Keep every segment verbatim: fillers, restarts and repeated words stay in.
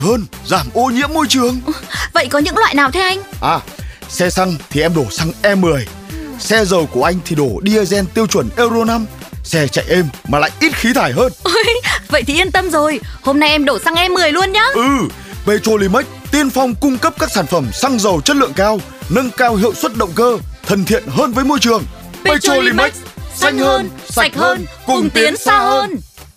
hơn, giảm ô nhiễm môi trường. Vậy có những loại nào thế anh? À, xe xăng thì em đổ xăng E mười. Xe dầu của anh thì đổ diesel tiêu chuẩn Euro năm. Xe chạy êm mà lại ít khí thải hơn. Ôi, vậy thì yên tâm rồi. Hôm nay em đổ xăng E mười luôn nhá. Ừ, Petrolimex tiên phong cung cấp các sản phẩm xăng dầu chất lượng cao, nâng cao hiệu suất động cơ, thân thiện hơn với môi trường. Petrolimex, xanh hơn, sạch hơn, cùng tiến xa hơn.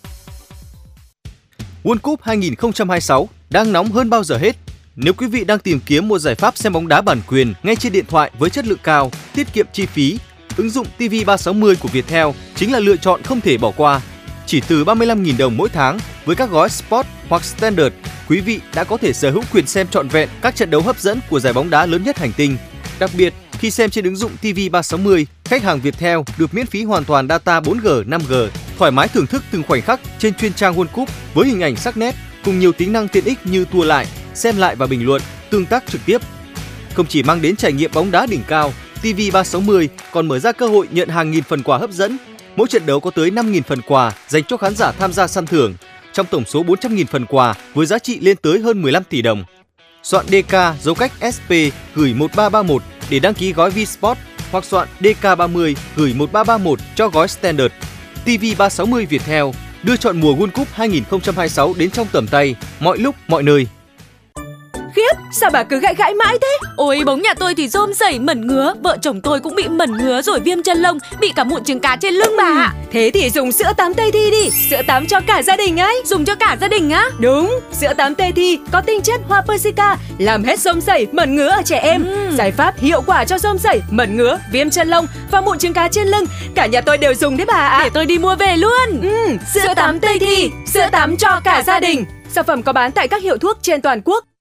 World Cup hai không hai sáu đang nóng hơn bao giờ hết. Nếu quý vị đang tìm kiếm một giải pháp xem bóng đá bản quyền ngay trên điện thoại với chất lượng cao, tiết kiệm chi phí, ứng dụng ti vi ba sáu mươi của Viettel chính là lựa chọn không thể bỏ qua. Chỉ từ ba mươi lăm nghìn đồng mỗi tháng với các gói Sport hoặc Standard, quý vị đã có thể sở hữu quyền xem trọn vẹn các trận đấu hấp dẫn của giải bóng đá lớn nhất hành tinh. Đặc biệt, khi xem trên ứng dụng ti vi ba sáu mươi, khách hàng Viettel được miễn phí hoàn toàn data bốn G, năm G, thoải mái thưởng thức từng khoảnh khắc trên chuyên trang World Cup với hình ảnh sắc nét cùng nhiều tính năng tiện ích như tua lại, xem lại và bình luận, tương tác trực tiếp. Không chỉ mang đến trải nghiệm bóng đá đỉnh cao, ti vi ba sáu mươi còn mở ra cơ hội nhận hàng nghìn phần quà hấp dẫn. Mỗi trận đấu có tới năm nghìn phần quà dành cho khán giả tham gia săn thưởng, trong tổng số bốn trăm nghìn phần quà với giá trị lên tới hơn mười lăm tỷ đồng. Soạn đê ca dấu cách ét pê gửi một ba ba một để đăng ký gói V-Sport hoặc soạn đê ca ba mươi gửi một ba ba một cho gói Standard. ti vi ba sáu mươi Viettel đưa chọn mùa World Cup hai không hai sáu đến trong tầm tay, mọi lúc, mọi nơi. Khiếp, sao bà cứ gãi gãi mãi thế? Ôi, bóng nhà tôi thì rôm rẩy mẩn ngứa, vợ chồng tôi cũng bị mẩn ngứa rồi viêm chân lông, bị cả mụn trứng cá trên lưng bà ạ. Thế thì dùng sữa tắm Tây Thi đi, sữa tắm cho cả gia đình ấy. Dùng cho cả gia đình á? Đúng, sữa tắm Tây Thi có tinh chất hoa Persica, làm hết rôm rẩy, mẩn ngứa ở trẻ em. Ừ. Giải pháp hiệu quả cho rôm rẩy, mẩn ngứa, viêm chân lông và mụn trứng cá trên lưng. Cả nhà tôi đều dùng đấy bà ạ. Để tôi đi mua về luôn. Ừ, sữa tắm Tây Thi, sữa tắm cho cả gia đình. Sản phẩm có bán tại các hiệu thuốc trên toàn quốc.